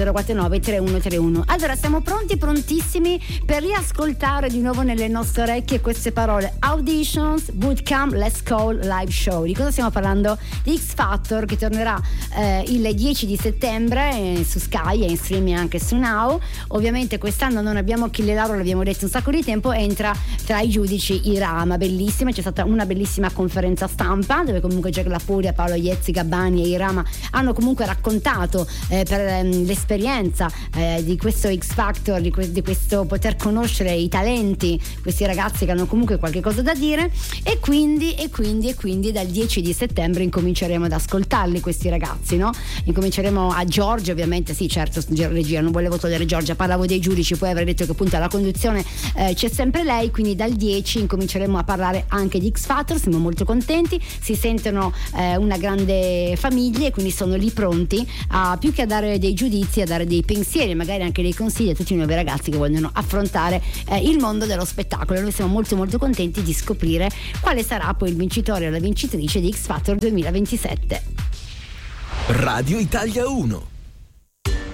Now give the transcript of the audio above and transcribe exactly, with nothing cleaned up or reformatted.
zero quattro nove tre uno tre uno. Allora, siamo pronti, prontissimi per riascoltare di nuovo nelle nostre orecchie queste parole: auditions, bootcamp, let's call, live show. Di cosa stiamo parlando? Di X Factor, che tornerà eh, il dieci di settembre eh, su Sky e in streaming anche su Now. Ovviamente quest'anno non abbiamo Achille Lauro, l'abbiamo detto un sacco di tempo. Entra tra i giudici Irama, bellissima. C'è stata una bellissima conferenza stampa dove comunque Jack La Furia, Paolo Iezzi, Gabbani e Irama hanno comunque raccontato eh, per ehm, l'esperienza esperienza eh, di questo X Factor, di, que- di questo poter conoscere i talenti, questi ragazzi che hanno comunque qualche cosa da dire, e quindi e quindi e quindi dal dieci di settembre incominceremo ad ascoltarli questi ragazzi, no? Incominceremo a Giorgia, ovviamente, sì, certo, regia, non volevo togliere Giorgia, parlavo dei giudici, poi avrei detto che appunto alla conduzione eh, c'è sempre lei, quindi dal dieci incominceremo a parlare anche di X Factor. Siamo molto contenti, si sentono eh, una grande famiglia e quindi sono lì pronti a, più che a dare dei giudizi, a dare dei pensieri, magari anche dei consigli a tutti i nuovi ragazzi che vogliono affrontare eh, il mondo dello spettacolo. Noi siamo molto molto contenti di scoprire quale sarà poi il vincitore o la vincitrice di X Factor duemilaventisette. Radio Italia uno.